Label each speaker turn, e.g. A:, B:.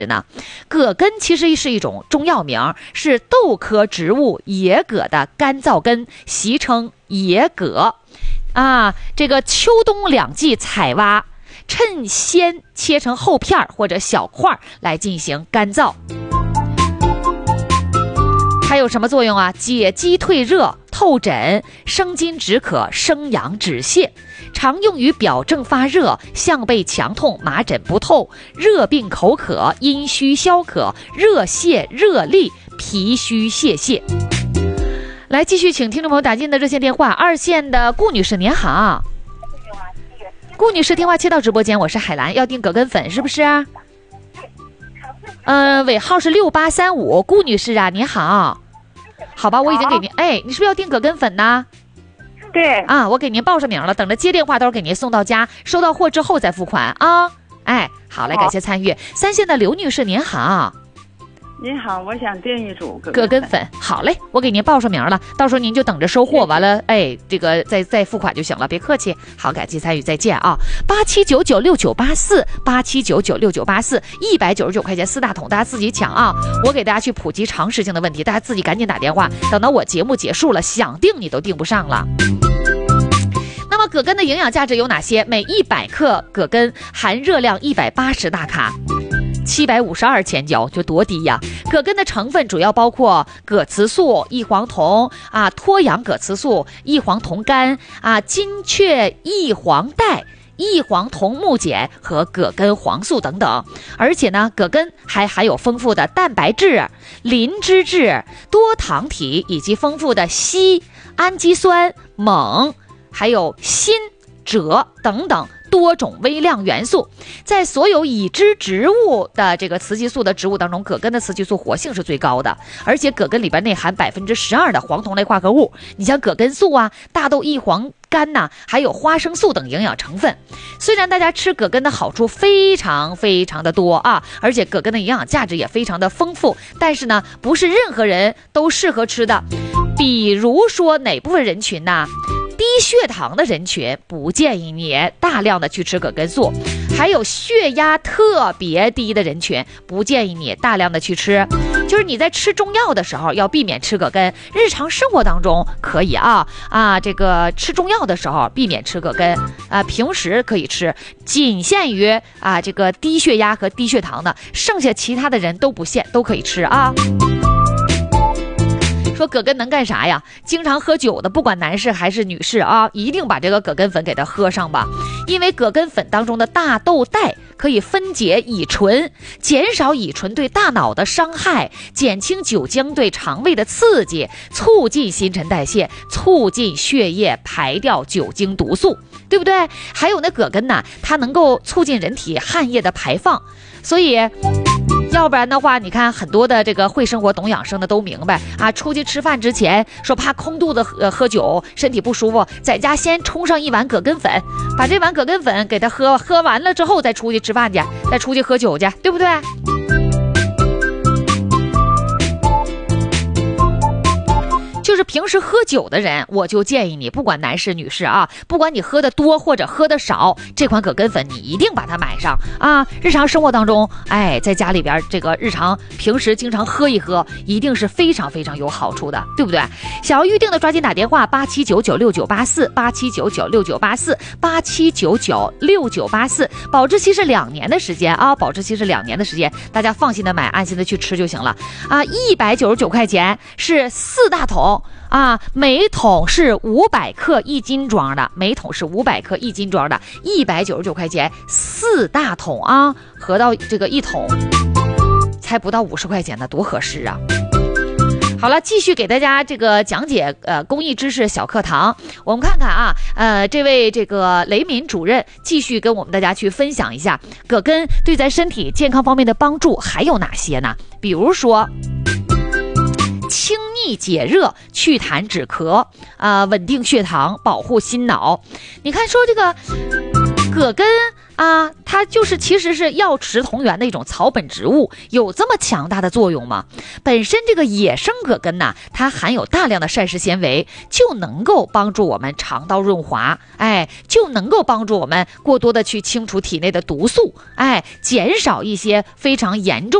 A: 呢，葛根其实是一种中药名，是豆科植物野葛的干燥根，习称野葛。这个秋冬两季采挖，趁鲜切成厚片或者小块来进行干燥。还有什么作用啊？解肌退热、透疹、生津止渴、生阳止泻，常用于表症发热、项背强痛、麻疹不透、热病口渴、阴虚消渴、热泻热痢、脾虚泄泻。来，继续请听众朋友打进的热线电话，二线的顾女士您好。顾女士电话接到直播间，我是海兰，要订葛根粉是不是啊？尾号是6835，顾女士啊，你好。好吧，我已经给您，你是不是要订葛根粉呢？
B: 对
A: 我给您报上名了，等着接电话，到时候给您送到家，收到货之后再付款啊。好嘞，感谢参与。三线的刘女士您好。
B: 您好，我想订一组
A: 葛根粉。好嘞，我给您报上名了，到时候您就等着收货，完了这个再付款就行了，别客气。好，感谢参与，再见啊！87996984，87996984，199块钱4大桶，大家自己抢啊！我给大家去普及常识性的问题，大家自己赶紧打电话，等到我节目结束了，想订你都订不上了。那么葛根的营养价值有哪些？每100克葛根含热量180大卡。752千焦，就多低呀！葛根的成分主要包括葛雌素、异黄酮脱氧葛雌素、异黄酮苷金雀异黄带、异黄酮木碱和葛根黄素等等。而且呢，葛根还含有丰富的蛋白质、磷脂质、多糖体以及丰富的硒、氨基酸、锰，还有锌、锗等等多种微量元素。在所有已知植物的这个雌激素的植物当中，葛根的雌激素活性是最高的，而且葛根里边内含12%的黄酮类化合物。你像葛根素大豆异黄苷还有花生素等营养成分。虽然大家吃葛根的好处非常非常的多而且葛根的营养价值也非常的丰富，但是呢，不是任何人都适合吃的。比如说哪部分人群呢？低血糖的人群不建议你大量的去吃葛根素，还有血压特别低的人群不建议你大量的去吃。就是你在吃中药的时候要避免吃葛根，日常生活当中可以这个吃中药的时候避免吃葛根平时可以吃，仅限于这个低血压和低血糖的，剩下其他的人都不限，都可以吃说葛根能干啥呀？经常喝酒的，不管男士还是女士一定把这个葛根粉给它喝上吧。因为葛根粉当中的大豆苷可以分解乙醇，减少乙醇对大脑的伤害，减轻酒精对肠胃的刺激，促进新陈代谢，促进血液排掉酒精毒素，对不对？还有那葛根它能够促进人体汗液的排放，所以要不然的话，你看很多的这个会生活懂养生的都明白出去吃饭之前说怕空肚子喝酒身体不舒服，在家先冲上一碗葛根粉，把这碗葛根粉给它喝完了之后再出去吃饭去，再出去喝酒去，对不对？就是平时喝酒的人，我就建议你，不管男士女士不管你喝的多或者喝的少，这款葛根粉你一定把它买上日常生活当中在家里边这个日常平时经常喝一喝，一定是非常非常有好处的，对不对？想要预定的抓紧打电话87996984，87996984，87996984，保质期是2年的时间保质期是2年的时间，大家放心的买，安心的去吃就行了199块钱是4大桶每桶是500克1斤装的，每桶是500克1斤装的，199块钱4大桶合到这个一桶才不到50块钱呢，多合适啊！好了，继续给大家这个讲解公益知识小课堂。我们看看这位这个雷敏主任继续跟我们大家去分享一下葛根对咱身体健康方面的帮助还有哪些呢？比如说清逆解热、祛痰止咳稳定血糖、保护心脑。你看说这个葛根啊，它就是其实是药食同源的一种草本植物，有这么强大的作用吗？本身这个野生葛根呢，它含有大量的膳食纤维，就能够帮助我们肠道润滑，就能够帮助我们过多的去清除体内的毒素，减少一些非常严重